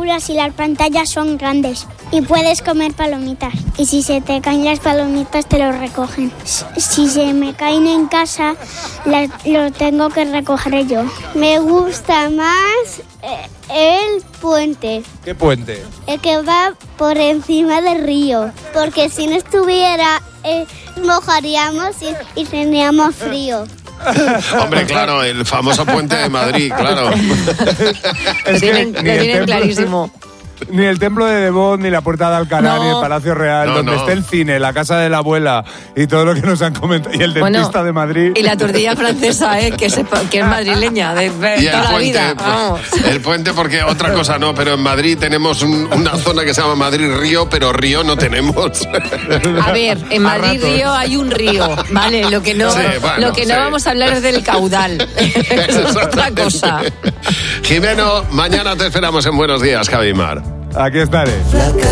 películas y las pantallas son grandes y puedes comer palomitas. Y si se te caen las palomitas te lo recogen. Si se me caen en casa, lo tengo que recoger yo. Me gusta más el puente. ¿Qué puente? El que va por encima del río. Porque si no estuviera, mojaríamos y tendríamos frío. Hombre, claro, el famoso puente de Madrid, claro. Lo tienen clarísimo. Ni el templo de Devot, ni la Puerta de Alcalá, No. ni el Palacio Real, donde esté el cine, la casa de la abuela y todo lo que nos han comentado, y el dentista de Madrid. Y la tortilla francesa, que es madrileña, de Y toda el la puente, vida. Vamos. el puente, porque otra cosa no, pero en Madrid tenemos una zona que se llama Madrid-Río, pero río no tenemos. A ver, en Madrid-Río hay un río, ¿vale? Lo que no, Sí, bueno, no vamos a hablar es del caudal. Es otra cosa. Jimeno, mañana te esperamos en Buenos Días, Javimar. Aquí estaré. Flaca.